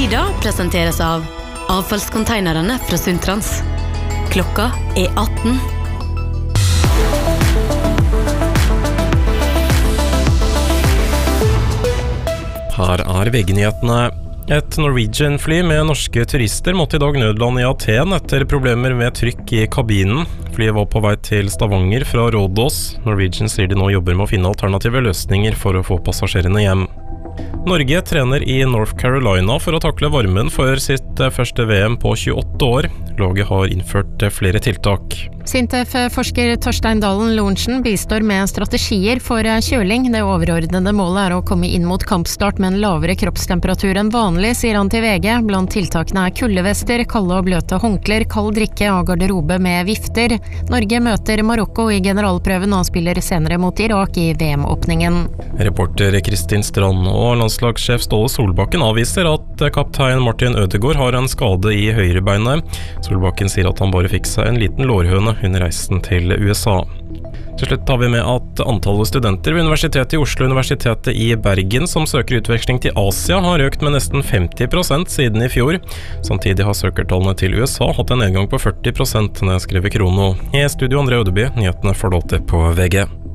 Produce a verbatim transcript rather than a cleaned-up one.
Tida presenteres av avfallskonteinerne fra Sundtrans. Klokka er atten. Her er V G-nyhetene. Et Norwegian-fly med norske turister måtte i dag nødlande i Aten etter problemer med trykk i kabinen. Flyet var på vei til Stavanger fra Rådås. Norwegian sier de nå jobber med å finne alternative løsninger for å få passasjerene hjem. Norge trener i North Carolina for å takle varmen for sitt første V M på tjueåtte år. Laget har innført flere tiltak. Sintef-forsker Torstein Dalen Lorentzen bistår med strategier for kjøling. Det overordnede målet er å komme inn mot kampstart med en lavere kroppstemperatur enn vanlig, sier han til V G. Blant tiltakene er kuldevester, kalde og bløte håndklær, kald drikke og garderobe med vifter. Norge møter Marokko i generalprøven og spiller senere mot Irak i V M-åpningen. Reporter Kristin Strand og landslagssjef Ståle Solbakken avviser at kaptein Martin Ødegaard har en skade i høyrebeinet. Solbakken sier at han bare fikk seg en liten lårhøne under reisen til U S A. Til slutt tar vi med at antallet studenter ved Universitetet i Oslo og Universitetet i Bergen som søker utveksling til Asia har økt med nesten femti prosent siden i fjor. Samtidig har søkertallene til U S A hatt en nedgang på førti prosent, skriver Krono. I studio André Ødeby, nyhetene får du alltid på V G.